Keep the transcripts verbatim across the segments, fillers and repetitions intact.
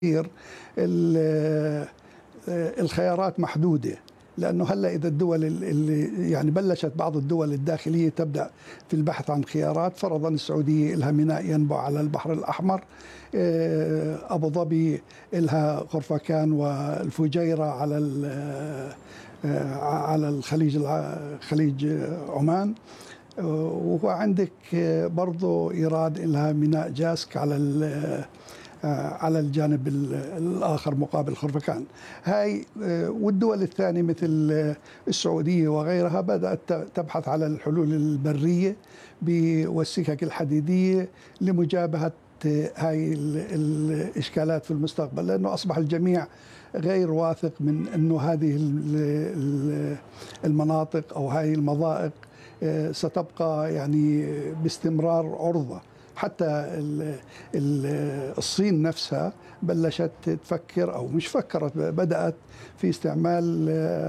الخيارات محدودة، لأنه هلا إذا الدول اللي يعني بلشت بعض الدول الداخلية تبدأ في البحث عن خيارات، فرضا السعودية لها ميناء ينبع على البحر الأحمر، أبو ظبي لها خرفكان والفجيرة على على الخليج خليج عمان، وعندك برضو إيران لها ميناء جاسك على على الجانب الآخر مقابل خرفكان. هاي والدول الثانية مثل السعودية وغيرها بدأت تبحث على الحلول البرية والسكك الحديدية لمجابهة هاي الإشكالات في المستقبل، لأنه أصبح الجميع غير واثق من أنه هذه المناطق أو هاي المضائق ستبقى يعني باستمرار عرضة. حتى الصين نفسها بلشت تفكر أو مش فكرت، بدأت في استعمال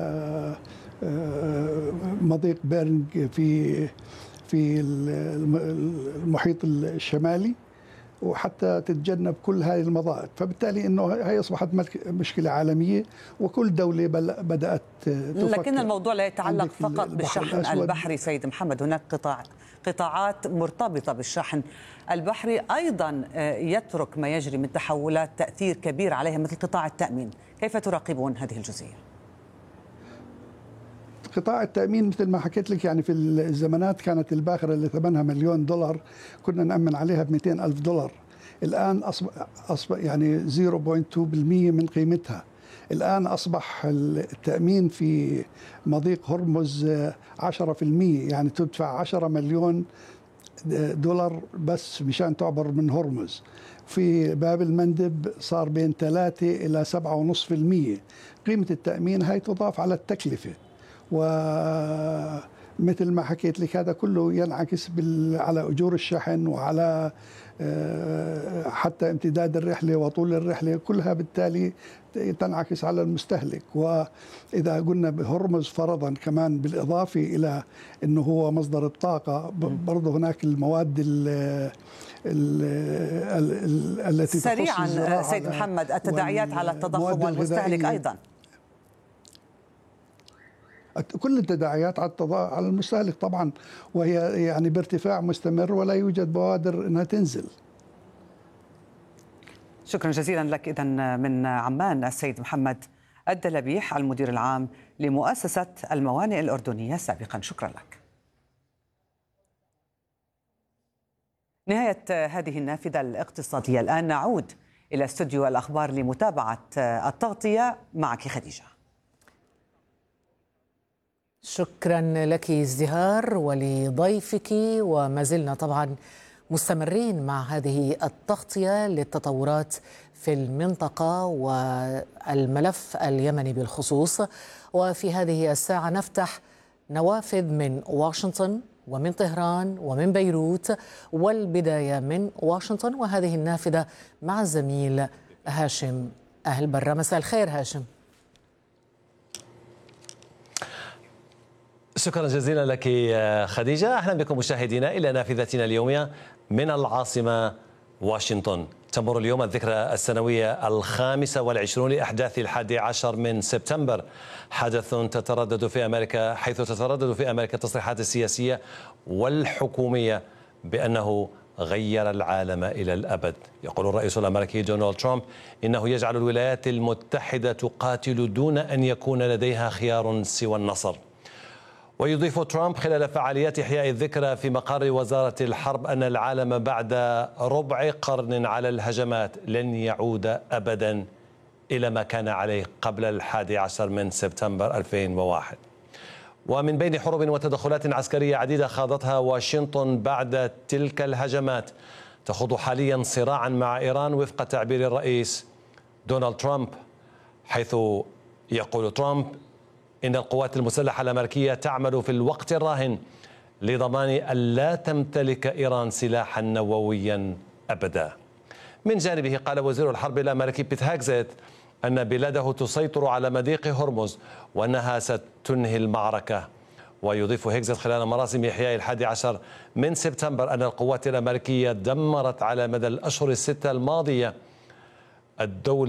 مضيق بيرنج في في المحيط الشمالي، وحتى تتجنب كل هذه المضائق. فبالتالي انه هي اصبحت مشكله عالميه، وكل دوله بدات تفكر. لكن الموضوع لا يتعلق فقط بالشحن البحري سيد محمد، هناك قطاع قطاعات مرتبطه بالشحن البحري ايضا يترك ما يجري من تحولات تاثير كبير عليها، مثل قطاع التامين. كيف تراقبون هذه الجزئيه؟ قطاع التأمين مثل ما حكيت لك، يعني في الزمانات كانت الباخرة اللي ثمنها مليون دولار كنا نأمن عليها ب مئتين ألف دولار، الآن أصبح, أصبح يعني صفر فاصلة اثنين بالمئة من قيمتها. الآن أصبح التأمين في مضيق هرمز عشرة بالمئة، يعني تدفع عشرة مليون دولار بس مشان تعبر من هرمز. في باب المندب صار بين ثلاثة إلى سبعة فاصلة خمسة بالمئة. قيمة التأمين هاي تضاف على التكلفة، ومثل ما حكيت لك هذا كله ينعكس على أجور الشحن وعلى حتى امتداد الرحلة وطول الرحلة، كلها بالتالي تنعكس على المستهلك. وإذا قلنا بهرمز فرضا كمان بالإضافة إلى أنه هو مصدر الطاقة، برضه هناك المواد ال ال ال التي سريعا سيد محمد، التداعيات على التضخم والمستهلك أيضا. كل التداعيات على على المستهلك طبعا، وهي يعني بارتفاع مستمر ولا يوجد بوادر انها تنزل. شكرا جزيلا لك. اذا من عمان السيد محمد الدلبيح المدير العام لمؤسسة الموانئ الأردنية سابقا، شكرا لك. نهاية هذه النافذة الاقتصادية. الآن نعود إلى استوديو الأخبار لمتابعة التغطية. معك خديجة. شكرا لك ازدهار ولضيفك، وما زلنا طبعا مستمرين مع هذه التغطية للتطورات في المنطقة والملف اليمني بالخصوص. وفي هذه الساعة نفتح نوافذ من واشنطن ومن طهران ومن بيروت، والبداية من واشنطن، وهذه النافذة مع الزميل هاشم أهل برا. مساء الخير هاشم. شكرا جزيلا لك خديجة. أهلا بكم مشاهدينا إلى نافذتنا اليومية من العاصمة واشنطن. تمر اليوم الذكرى السنوية الخامسة والعشرون لأحداث الحادي عشر من سبتمبر، حدث تتردد في أمريكا حيث تتردد في أمريكا التصريحات السياسية والحكومية بأنه غير العالم إلى الأبد. يقول الرئيس الأمريكي دونالد ترامب إنه يجعل الولايات المتحدة تقاتل دون أن يكون لديها خيار سوى النصر. ويضيف ترامب خلال فعاليات إحياء الذكرى في مقر وزارة الحرب أن العالم بعد ربع قرن على الهجمات لن يعود أبدا إلى ما كان عليه قبل الحادي عشر من سبتمبر ألفين وواحد. ومن بين حروب وتدخلات عسكرية عديدة خاضتها واشنطن بعد تلك الهجمات، تخوض حاليا صراعا مع إيران وفق تعبير الرئيس دونالد ترامب، حيث يقول ترامب إن القوات المسلحة الأمريكية تعمل في الوقت الراهن لضمان أن لا تمتلك إيران سلاحا نوويا أبدا. من جانبه قال وزير الحرب الأمريكي بيت هاكزيت أن بلاده تسيطر على مضيق هرمز وأنها ستنهي المعركة. ويضيف هيكزيت خلال مراسم إحياء الحادي عشر من سبتمبر أن القوات الأمريكية دمرت على مدى الأشهر الستة الماضية الدولة